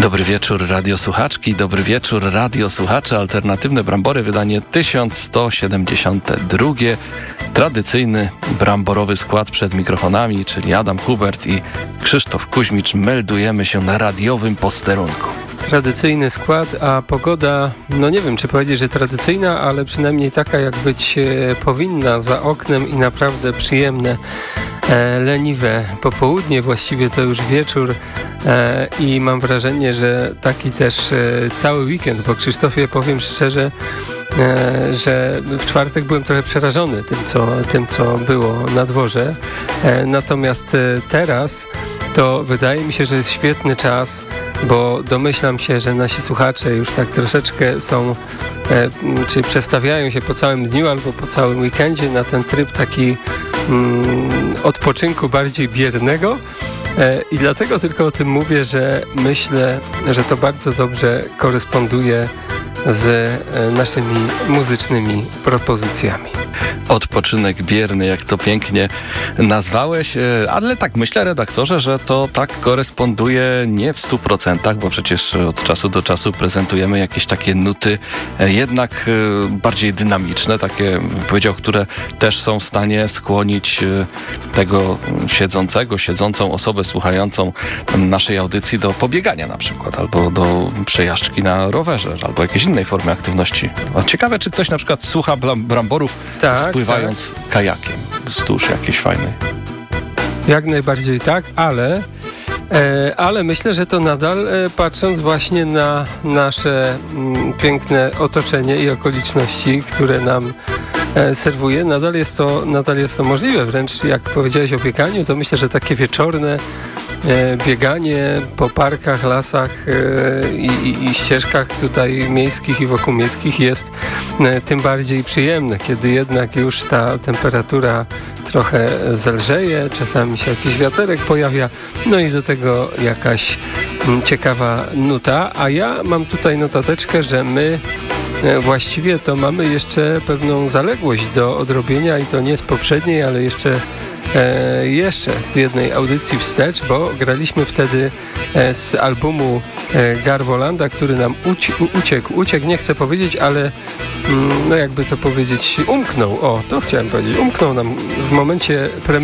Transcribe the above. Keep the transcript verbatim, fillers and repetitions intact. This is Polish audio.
Dobry wieczór, radiosłuchaczki, dobry wieczór, radiosłuchacze. Alternatywne Brambory, wydanie tysiąc sto siedemdziesiąte drugie. Tradycyjny bramborowy skład przed mikrofonami, czyli Adam Hubert i Krzysztof Kuźmicz. Meldujemy się na radiowym posterunku. Tradycyjny skład, a pogoda, no nie wiem, czy powiedzieć, że tradycyjna, ale przynajmniej taka, jak być e, powinna, za oknem i naprawdę przyjemne, e, leniwe popołudnie, właściwie to już wieczór e, i mam wrażenie, że taki też e, cały weekend, bo Krzysztofie, powiem szczerze, E, że w czwartek byłem trochę przerażony tym, co, tym, co było na dworze. E, natomiast e, teraz to wydaje mi się, że jest świetny czas, bo domyślam się, że nasi słuchacze już tak troszeczkę są, e, czy przestawiają się po całym dniu albo po całym weekendzie na ten tryb taki mm, odpoczynku bardziej biernego. E, I dlatego tylko o tym mówię, że myślę, że to bardzo dobrze koresponduje z naszymi muzycznymi propozycjami. Odpoczynek bierny, jak to pięknie nazwałeś, ale tak myślę, redaktorze, że to tak koresponduje nie w stu procentach, bo przecież od czasu do czasu prezentujemy jakieś takie nuty jednak bardziej dynamiczne, takie, powiedział, które też są w stanie skłonić tego siedzącego, siedzącą osobę słuchającą naszej audycji do pobiegania na przykład, albo do przejażdżki na rowerze, albo jakiejś innej formy aktywności. A ciekawe, czy ktoś na przykład słucha bramborów tak, spływając tak. kajakiem wzdłuż jakiejś fajnej. Jak najbardziej tak, ale, e, ale myślę, że to nadal, e, patrząc właśnie na nasze m, piękne otoczenie i okoliczności, które nam e, serwuje, nadal jest to, nadal jest to możliwe. Wręcz jak powiedziałeś o bieganiu, to myślę, że takie wieczorne e, bieganie po parkach, lasach e, i, i ścieżkach tutaj miejskich i wokół miejskich jest e, tym bardziej przyjemne, kiedy jednak już ta temperatura trochę zelżeje, czasami się jakiś wiaterek pojawia, no i do tego jakaś m, ciekawa nuta, a ja mam tutaj notateczkę, że my e, właściwie to mamy jeszcze pewną zaległość do odrobienia i to nie z poprzedniej, ale jeszcze E, jeszcze z jednej audycji wstecz, bo graliśmy wtedy e, z albumu e, Garwolanda, który nam uci- uciekł, uciekł, nie chcę powiedzieć, ale mm, no jakby to powiedzieć, umknął, o, to chciałem powiedzieć, umknął nam w momencie premiery.